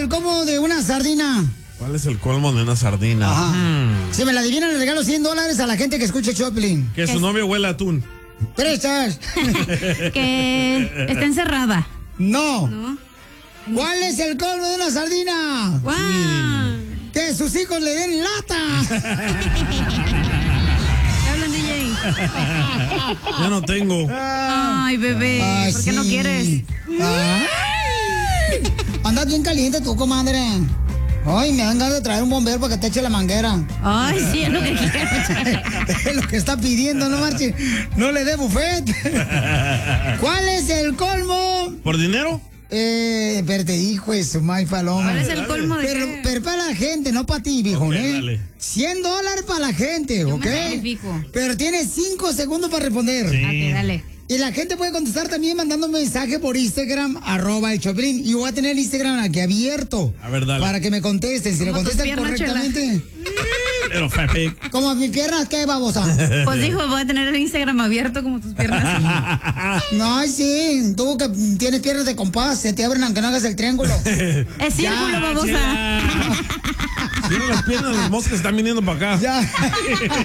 el colmo de una sardina? ¿Cuál es el colmo de una sardina? Ajá. Si me la adivinan, le regalo $100 a la gente que escuche Choplin. Que su novio huele a atún. ¿Prestas? Que está encerrada. No. ¿Cuál es el colmo de una sardina? ¡Guau! Que sus hijos le den lata. ¿Qué hablan, DJ? Ya no tengo. Ay, bebé. Ay, ¿Por qué no sí. quieres? Ay. Andas bien caliente tú, comadre. Ay, me dan ganas de traer un bombero para que te eche la manguera. Ay, sí, es lo que quiero. Es lo que está pidiendo, no marche. No le dé buffet. ¿Cuál es el colmo? ¿Por dinero? Pero te dijo eso, May Paloma. ¿Cuál es el colmo de qué? Pero para la gente, no para ti, viejo, Ok, ¿eh? dale. $100 para la gente, Yo ¿ok? me sacrifico. Pero tienes 5 segundos para responder. Sí. Ok, dale. Y la gente puede contestar también mandando un mensaje por Instagram, @elchoplin. Y voy a tener el Instagram aquí abierto. A ver, dale. Para que me contesten. Si le Como tus contestan piernas, correctamente. Pero Pepe. Como mis piernas, ¿qué, babosa? Pues dijo, voy a tener el Instagram abierto como tus piernas. No, sí. Tú que tienes piernas de compás, se te abren aunque no hagas el triángulo. Es círculo, babosa. Tiene las piernas, las moscas están viniendo para acá. Ya.